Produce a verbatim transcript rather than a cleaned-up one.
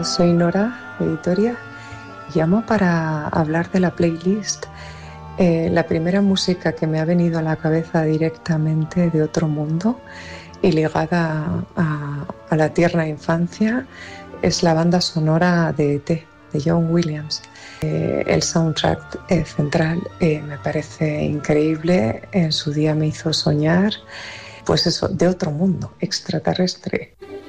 soy Nora, Editoria. Llamo para hablar de la playlist. Eh, la primera música que me ha venido a la cabeza directamente de otro mundo y ligada a, a la tierna infancia es la banda sonora de E T, de John Williams. Eh, el soundtrack eh, central eh, me parece increíble. En su día me hizo soñar, pues eso, de otro mundo, extraterrestre.